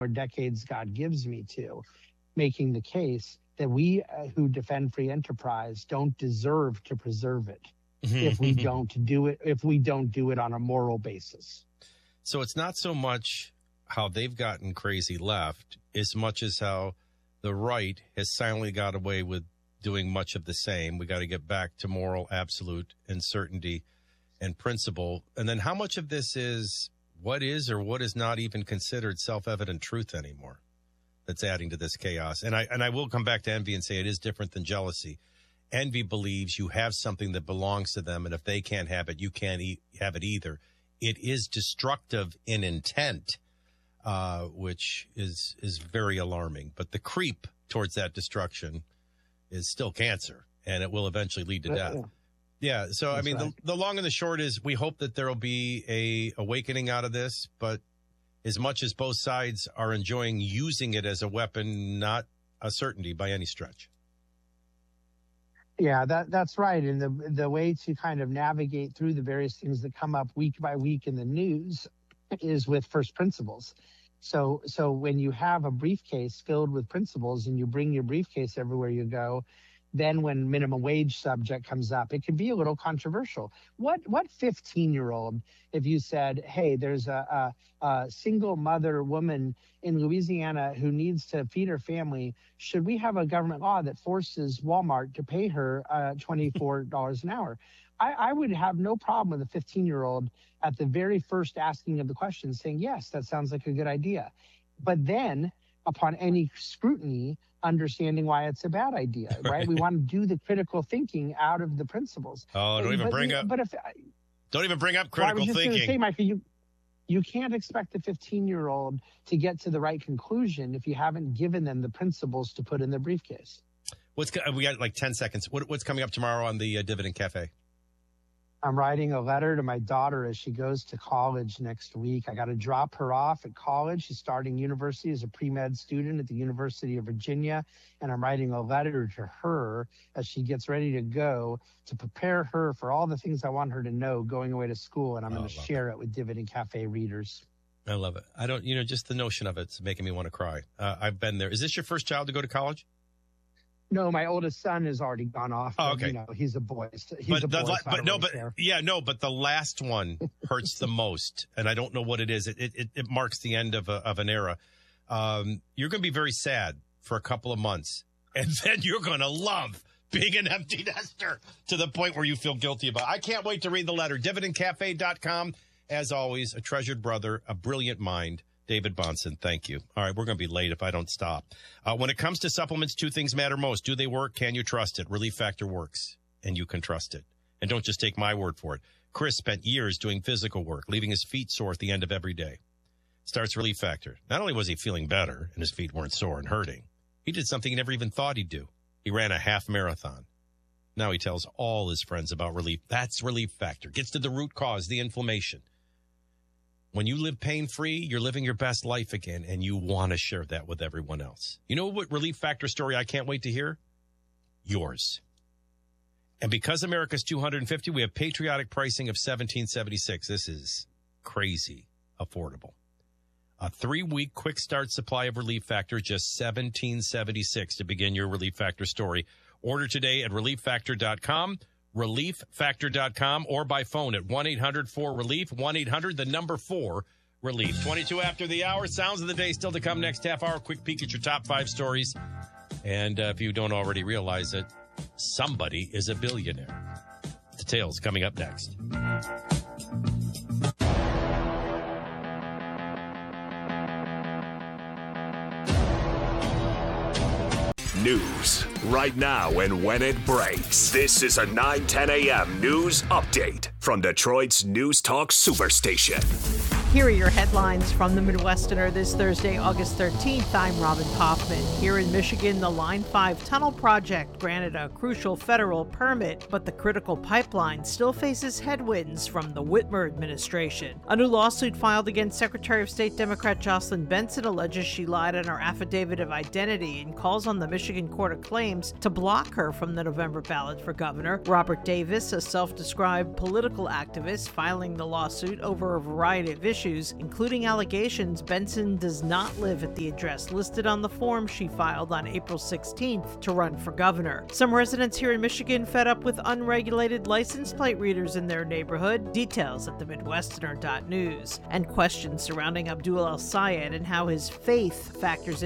or decades God gives me to, making the case that we who defend free enterprise don't deserve to preserve it if we don't do it on a moral basis. So it's not so much how they've gotten crazy left as much as how the right has silently got away with doing much of the same. We got to get back to moral absolute and certainty and principle. And then how much of this is what is or what is not even considered self-evident truth anymore that's adding to this chaos? And I will come back to envy and say it is different than jealousy. Envy believes you have something that belongs to them, and if they can't have it, you can't have it either. It is destructive in intent, which is very alarming. But the creep towards that destruction is still cancer, and it will eventually lead to death. Yeah. So, I mean, right. The long and the short is we hope that there will be a awakening out of this, but as much as both sides are enjoying using it as a weapon, not a certainty by any stretch. Yeah, that's right. And the way to kind of navigate through the various things that come up week by week in the news is with first principles. So when you have a briefcase filled with principles and you bring your briefcase everywhere you go, then when minimum wage subject comes up, it can be a little controversial. What 15-year-old, if you said, hey, there's a single mother woman in Louisiana who needs to feed her family, should we have a government law that forces Walmart to pay her $24 an hour? I would have no problem with a 15-year-old at the very first asking of the question saying, yes, that sounds like a good idea. But then upon any scrutiny, understanding why it's a bad idea, right? We want to do the critical thinking out of the principles. Oh, don't even bring up critical thinking. Going to say, Michael, you can't expect the 15-year-old to get to the right conclusion if you haven't given them the principles to put in their briefcase. We got like 10 seconds. What's coming up tomorrow on the Dividend Cafe? I'm writing a letter to my daughter as she goes to college next week. I got to drop her off at college. She's starting university as a pre-med student at the University of Virginia. And I'm writing a letter to her as she gets ready to go to prepare her for all the things I want her to know going away to school. And I'm going to share it with Dividend Cafe readers. I love it. I don't, just the notion of it's making me want to cry. I've been there. Is this your first child to go to college? No, my oldest son has already gone off. Oh, okay. He's a boy. But the last one hurts the most, and I don't know what it is. It marks the end of an era. You're going to be very sad for a couple of months, and then you're going to love being an empty nester to the point where you feel guilty about it. I can't wait to read the letter. DividendCafe.com. As always, a treasured brother, a brilliant mind. David Bahnsen, thank you. All right, we're going to be late if I don't stop. When it comes to supplements, two things matter most. Do they work? Can you trust it? Relief Factor works, and you can trust it. And don't just take my word for it. Chris spent years doing physical work, leaving his feet sore at the end of every day. Starts Relief Factor. Not only was he feeling better, and his feet weren't sore and hurting, he did something he never even thought he'd do. He ran a half marathon. Now he tells all his friends about Relief. That's Relief Factor. Gets to the root cause, the inflammation. When you live pain-free, you're living your best life again, and you want to share that with everyone else. You know what Relief Factor story I can't wait to hear? Yours. And because America's 250, we have patriotic pricing of $17.76. This is crazy affordable. A 3-week quick start supply of Relief Factor, just $17.76 to begin your Relief Factor story. Order today at ReliefFactor.com. ReliefFactor.com or by phone at 1-800-4RELIEF, 1-800-4-RELIEF. 22 after the hour. Sounds of the day still to come next half hour. Quick peek at your top 5 stories. And if you don't already realize it, somebody is a billionaire. Details coming up next. News right now and when it breaks. This is a 9:10 a.m. news update from Detroit's News Talk Superstation. Here are your headlines from the Midwesterner this Thursday, August 13th. I'm Robin Kaufman. Here in Michigan, the Line 5 tunnel project granted a crucial federal permit, but the critical pipeline still faces headwinds from the Whitmer administration. A new lawsuit filed against Secretary of State Democrat Jocelyn Benson alleges she lied on her affidavit of identity and calls on the Michigan Court of Claims to block her from the November ballot for governor. Robert Davis, a self-described political activist, filing the lawsuit over a variety of issues, issues, including allegations Benson does not live at the address listed on the form she filed on April 16th to run for governor. Some residents here in Michigan fed up with unregulated license plate readers in their neighborhood. Details at themidwesterner.news. And questions surrounding Abdul El-Sayed and how his faith factors